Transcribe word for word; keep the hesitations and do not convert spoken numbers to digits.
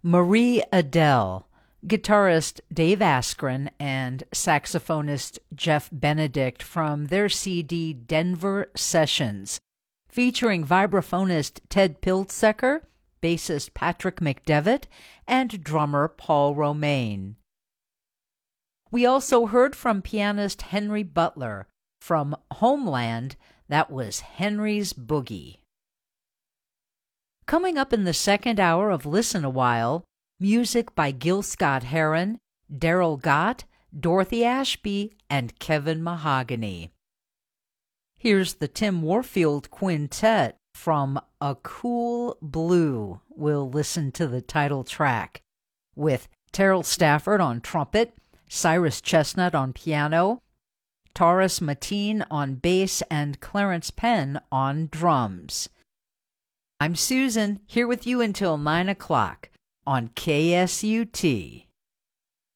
Marie Adele, guitarist Dave Askren and saxophonist Jeff Benedict from their C D Denver Sessions, featuring vibraphonist Ted Piltzecker, bassist Patrick McDevitt, and drummer Paul Romaine. We also heard from pianist Henry Butler. From Homeland, that was Henry's Boogie. Coming up in the second hour of Listen a While, music by Gil Scott-Heron, Daryl Gott, Dorothy Ashby, and Kevin Mahogany. Here's the Tim Warfield Quintet from A Cool Blue. We'll listen to the title track with Terrell Stafford on trumpet, Cyrus Chestnut on piano, Taurus Mateen on bass, and Clarence Penn on drums. I'm Susan, here with you until nine o'clock on K S U T.